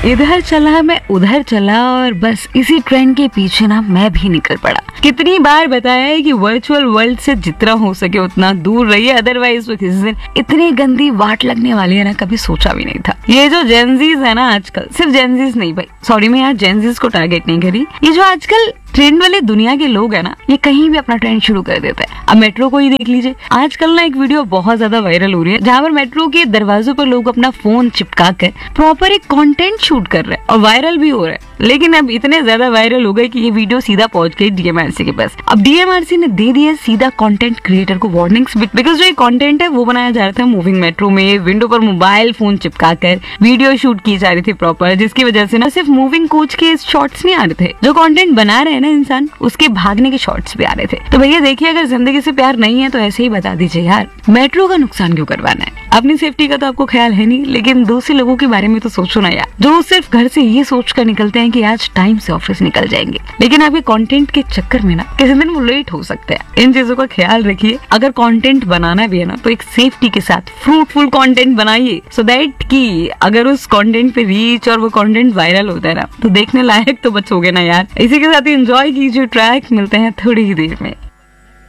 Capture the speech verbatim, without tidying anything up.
इधर चला मैं उधर चला और बस इसी ट्रेंड के पीछे ना मैं भी निकल पड़ा। कितनी बार बताया है कि वर्चुअल वर्ल्ड से जितना हो सके उतना दूर रहिए, अदरवाइज तो किसी दिन इतनी गंदी वाट लगने वाली है ना, कभी सोचा भी नहीं था। ये जो जेनजीज है ना आजकल, सिर्फ जेनजीज नहीं भाई, सॉरी मैं यार जेनजीज को टारगेट नहीं करी, ये जो आजकल ट्रेंड वाले दुनिया के लोग है ना, ये कहीं भी अपना ट्रेंड शुरू कर देता है। अब मेट्रो को ही देख लीजिए, आजकल ना एक वीडियो बहुत ज्यादा वायरल हो रही है जहाँ पर मेट्रो के दरवाजों पर लोग अपना फोन चिपका कर प्रॉपर एक कंटेंट शूट कर रहे हैं और वायरल भी हो रहा है। लेकिन अब इतने ज्यादा वायरल हो गए कि ये वीडियो सीधा पहुंच गई डीएमआरसी के पास। अब डीएमआरसी ने दे दिया सीधा कंटेंट क्रिएटर को वार्निंग्स, बिकॉज जो ये कंटेंट है वो बनाया जा रहा था मूविंग मेट्रो में, विंडो पर मोबाइल फोन चिपका कर वीडियो शूट की जा रही थी प्रॉपर, जिसकी वजह से ना सिर्फ मूविंग कोच के शॉट्स नहीं आ रहे थे, जो कंटेंट बना रहे हैं ना इंसान, उसके भागने के शॉट्स भी आ रहे थे। तो भैया देखिए, अगर जिंदगी से प्यार नहीं है तो ऐसे ही बता दीजिए यार, मेट्रो का नुकसान क्यों करवाना है? अपनी सेफ्टी का तो आपको ख्याल है नहीं, लेकिन दूसरे लोगों के बारे में तो सोचो ना यार, जो सिर्फ घर से ये सोच कर निकलते हैं कि आज टाइम से ऑफिस निकल जाएंगे, लेकिन आपके कंटेंट के चक्कर में ना किसी दिन वो लेट हो सकते हैं। इन चीजों का ख्याल रखिए। अगर कंटेंट बनाना भी है ना तो एक सेफ्टी के साथ फ्रूटफुल कंटेंट बनाइए, सो दैट कि अगर उस कंटेंट पे रीच और वो कंटेंट वायरल होता है ना तो देखने लायक तो बचोगे ना यार। इसी के साथ ही एंजॉय कीजिए ट्रैक, मिलते हैं थोड़ी ही देर में।